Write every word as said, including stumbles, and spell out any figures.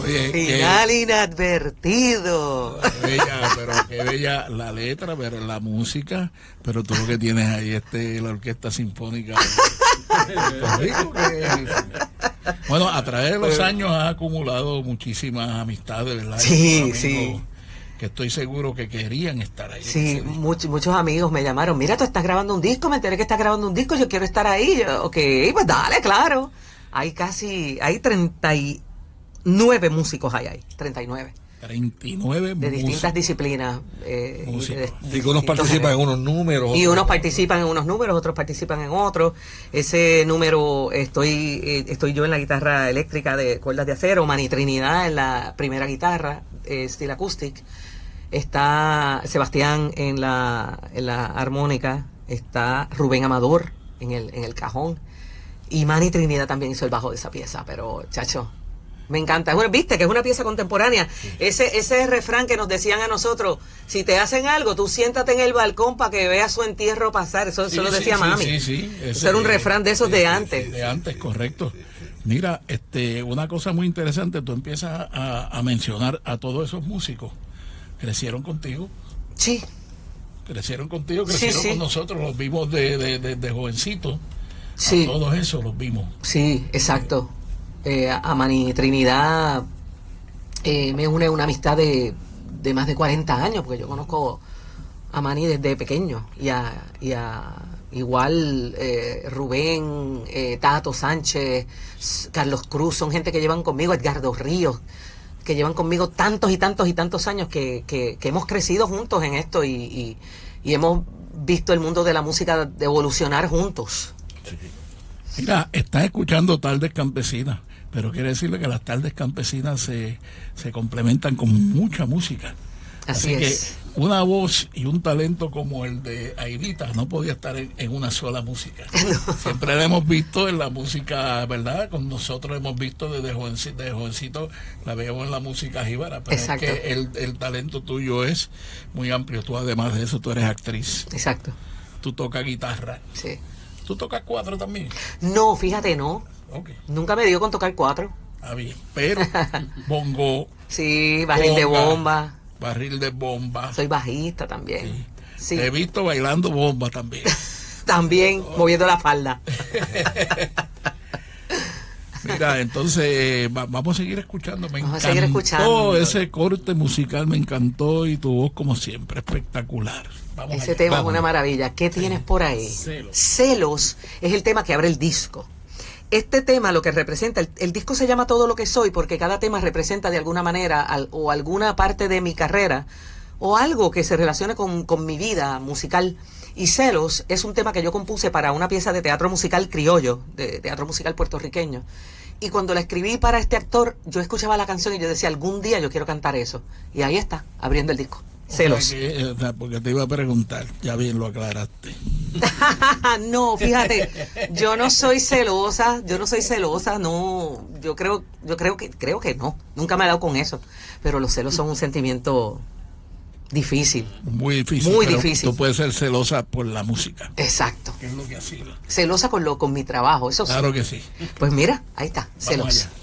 Oye, Final qué, inadvertido. qué bella, pero qué bella la letra, pero la música, pero tú lo que tienes ahí, este, la Orquesta Sinfónica de Puerto Rico, que, bueno, a través de los años has acumulado muchísimas amistades, ¿verdad? Sí, sí. Que estoy seguro que querían estar ahí. Sí, muchos, muchos amigos me llamaron, mira, tú estás grabando un disco, me enteré que estás grabando un disco, yo quiero estar ahí. Yo, ok, pues dale, claro. Hay casi, hay treinta y nueve músicos hay ahí, treinta y nueve. treinta y nueve de músicos. distintas disciplinas. Eh, y, de, de, y unos participan en unos números. Y unos participan en unos números, otros participan en otros. Ese número, estoy eh, estoy yo en la guitarra eléctrica de cuerdas de acero, Manny Trinidad en la primera guitarra, eh, Steel Acoustic. Está Sebastián en la, en la armónica, está Rubén Amador en el, en el cajón. Y Manny Trinidad también hizo el bajo de esa pieza, pero, chacho, me encanta. Bueno, viste que es una pieza contemporánea. Sí. Ese ese refrán que nos decían a nosotros, si te hacen algo, tú siéntate en el balcón para que veas su entierro pasar. Eso, sí, eso lo decía sí, mami. Sí, sí, sí. Eso era un refrán de esos sí, de sí, antes. De antes, correcto. Mira, este, una cosa muy interesante, tú empiezas a, a mencionar a todos esos músicos. ¿Crecieron contigo? Sí. Crecieron contigo, crecieron sí, sí. con nosotros, los vimos de, de, de, de jovencitos. Sí. A todos esos los vimos. Sí, exacto. Eh, a Manny Trinidad eh, me une una amistad de, de más de cuarenta años, porque yo conozco a Manny desde pequeño. Y a, y a igual eh, Rubén, eh, Tato Sánchez, Carlos Cruz, son gente que llevan conmigo, Edgardo Ríos, que llevan conmigo tantos y tantos y tantos años que, que, que hemos crecido juntos en esto y, y, y hemos visto el mundo de la música evolucionar juntos. Sí. Mira, estás escuchando Tardes Campesinas, pero quiere decirle que las tardes campesinas se, se complementan con mucha música. Así, Así es. que una voz y un talento como el de Aidita no podía estar en, en una sola música. No. Siempre la hemos visto en la música, ¿verdad? Con nosotros hemos visto desde jovencito, desde jovencito la vemos en la música jíbara, pero exacto. es que el, el talento tuyo es muy amplio. Tú además de eso, tú eres actriz. Exacto. Tú tocas guitarra. Sí. ¿Tú tocas cuatro también? No, fíjate, no. Okay. Nunca me dio con tocar cuatro. Ah, bien. Pero bongo. Sí, barril de bomba. Barril de bomba. Soy bajista también. Sí. Sí. Te he visto bailando bomba también. También, oh. moviendo la falda. Mira, entonces va, vamos a seguir escuchando. Me vamos encantó a seguir escuchando. Ese corte musical, me encantó y tu voz como siempre, espectacular. Vamos Ese allá. tema Vamos. es una maravilla. ¿Qué tienes por ahí? Celos. Celos es el tema que abre el disco. Este tema lo que representa, el, el disco se llama Todo lo que soy porque cada tema representa de alguna manera al, o alguna parte de mi carrera o algo que se relacione con, con mi vida musical. Y Celos es un tema que yo compuse para una pieza de teatro musical criollo, de teatro musical puertorriqueño. Y cuando la escribí para este actor, yo escuchaba la canción y yo decía, algún día yo quiero cantar eso. Y ahí está, abriendo el disco. Celos. O sea que, o sea, porque te iba a preguntar, ya bien lo aclaraste. No, fíjate, yo no soy celosa, yo no soy celosa, no, yo creo, yo creo que, creo que no, nunca me he dado con eso, pero los celos son un sentimiento difícil. Muy difícil. Muy pero difícil. Tú puedes ser celosa por la música. Exacto. ¿Qué es lo que ha sido? Celosa con lo, con mi trabajo, eso Claro sí. que sí. Pues mira, ahí está, Vamos celos. allá.